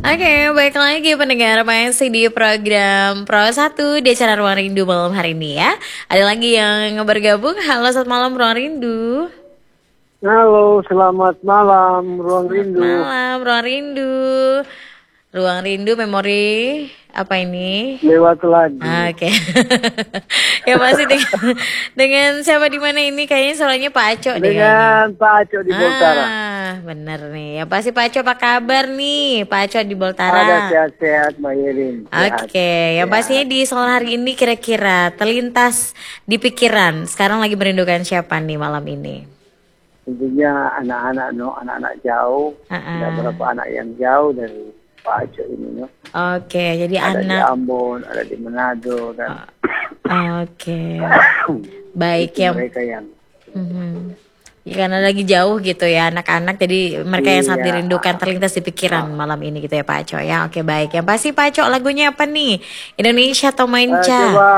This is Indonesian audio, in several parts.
Oke, baik lagi pendengar masih di program Pro 1 di acara Ruang Rindu malam hari ini ya. Ada lagi yang bergabung. Halo, selamat malam Ruang Rindu. Halo, selamat malam Ruang Rindu. Malam Ruang Rindu. Ruang Rindu memori apa ini? Lewat lagi. Oke. Ya masih dengan siapa di mana ini? Kayaknya suaranya Pak Aco deh. Dengan Pak Aco di Boltara. Bener nih. Ya pasti Pak Aco apa kabar nih? Pak Aco di Boltara. Ada sehat-sehat Mbak Yerin. Oke, yang pastinya di sore hari ini kira-kira terlintas di pikiran sekarang lagi merindukan siapa nih malam ini? Tentunya anak-anak jauh. Ada beberapa anak yang jauh dari Pak Aco ini. Oke, jadi ada anak. Ada di Ambon, ada di Manado dan. Oke. Baik ya. Mereka yang. Ya, karena lagi jauh gitu ya anak-anak, jadi mereka yang sangat dirindukan terlintas di pikiran malam ini gitu ya Pak Aco ya. Oke baik, yang pasti Pak Aco lagunya apa nih? Indonesia atau Manca? Coba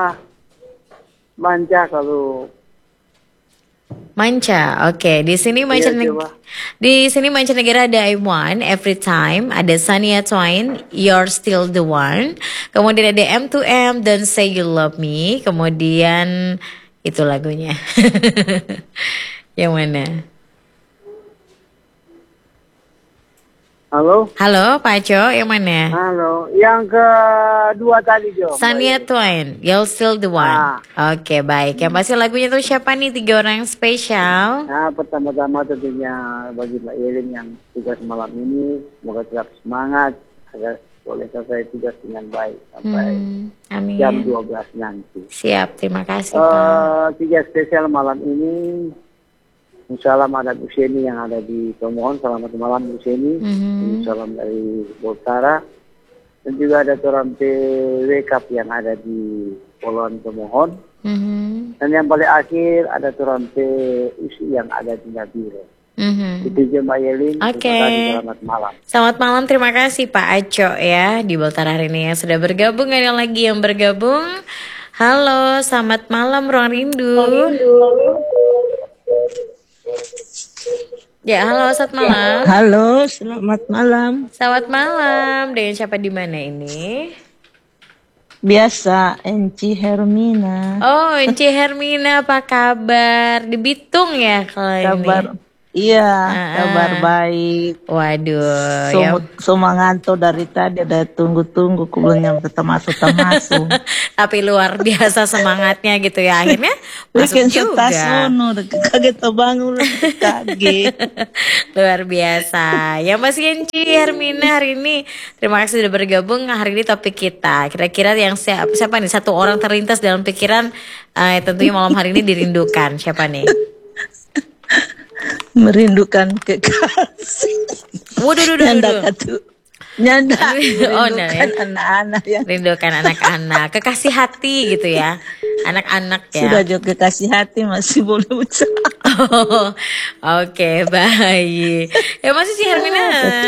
Manca kalau. Manca, oke. Di sini mancanegara ada I Want, Every Time, ada Shania Twain, You're Still the One, kemudian ada M2M, Don't Say You Love Me, kemudian itu lagunya. Yang mana? Halo? Halo Pak Aco, yang mana? Halo, yang kedua tadi Jo. Shania Twain, You're Still the One. Oke baik, yang pasti lagunya tuh siapa nih? 3 orang spesial. Nah, pertama-tama tentunya bagi Mbak Yerin yang tugas malam ini, semoga tetap semangat agar boleh selesai tugas dengan baik sampai Amin. jam 12 nanti. Siap, terima kasih Pak. 3 spesial malam ini, salam ada Bu Seni yang ada di Tomohon, selamat malam Bu Seni. Salam dari Boltara. Dan juga ada orang PWK yang ada di Poluan Tomohon. Dan yang paling akhir ada orang PUSI yang ada di Nabire. Itu aja Mbak Yelin. Oke. Selamat malam. Selamat malam, terima kasih Pak Aco ya di Boltara hari ini yang sudah bergabung. Ada lagi yang bergabung. Halo, selamat malam Ruang Rindu. Ya, halo, selamat malam. Halo, selamat malam. Selamat malam. Dengan siapa di mana ini? Biasa, Enci Hermina. Oh, Enci Hermina, apa kabar? Di Bitung ya kalau ini? Iya, kabar baik. Waduh, Semangat dari tadi ada tunggu-tunggu, aku belum nyampe masuk. Tapi luar biasa semangatnya gitu ya, akhirnya masuk juga. Kaget bangun, kaget. Luar biasa. Ya Mas Enci Hermina hari ini, terima kasih sudah bergabung. Hari ini topik kita, kira-kira yang siapa nih? Satu orang terlintas dalam pikiran, tentunya malam hari ini dirindukan. Siapa nih? Merindukan kekasih. Waduh. Merindukan anak-anak ya. Rindukan anak-anak, kekasih hati gitu ya. Anak-anak ya. Sudah juga kekasih hati masih boleh ucap. Oke, baik. Ya masih si Hermina.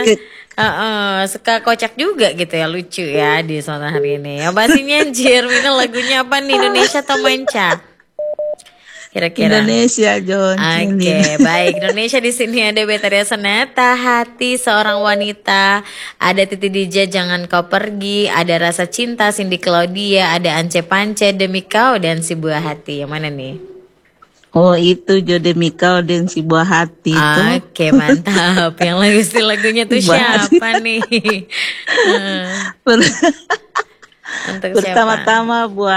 Suka kocak juga gitu ya, lucu ya di sore hari ini. Ya pastinya Hermina lagunya apa nih? Indonesia atau Manca? Kira-kira Indonesia, John. Oke, baik. Indonesia di sini ada Betharia Sonata, Hati Seorang Wanita, ada Titi DJ Jangan Kau Pergi, ada Rasa Cinta Cindy Claudia, ada Ance Pance Demi Kau dan Si Buah Hati. Yang mana nih? Oh, itu Jo Demi Kau dan Si Buah Hati itu. Oke, mantap. Yang lagunya tuh siapa nih? Untuk pertama-tama buat